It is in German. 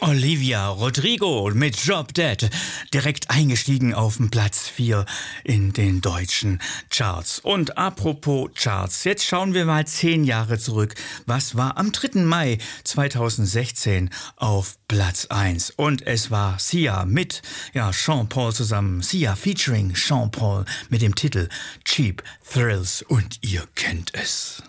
Olivia Rodrigo mit Drop Dead, direkt eingestiegen auf dem Platz 4 in den deutschen Charts. Und apropos Charts, jetzt schauen wir mal 10 Jahre zurück. Was war am 3. Mai 2016 auf Platz 1? Und es war Sia mit Sean Paul zusammen. Sia featuring Sean Paul mit dem Titel Cheap Thrills. Und ihr kennt es.